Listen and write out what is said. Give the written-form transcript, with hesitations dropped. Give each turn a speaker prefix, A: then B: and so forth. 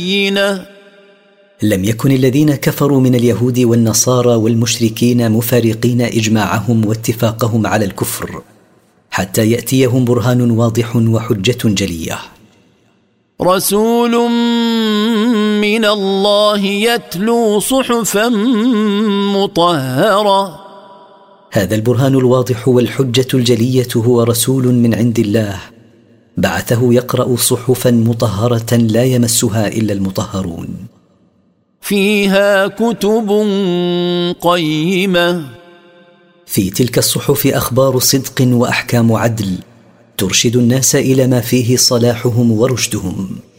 A: لم يكن الذين كفروا من اليهود والنصارى والمشركين مفارقين إجماعهم واتفاقهم على الكفر حتى يأتيهم برهان واضح وحجة جلية.
B: رسول من الله يتلو صحفا مطهرة.
A: هذا البرهان الواضح والحجة الجلية هو رسول من عند الله بعثه يقرأ صحفا مطهرة لا يمسها إلا المطهرون.
B: فيها كتب قيمة.
A: في تلك الصحف أخبار صدق وأحكام عدل ترشد الناس إلى ما فيه صلاحهم ورشدهم.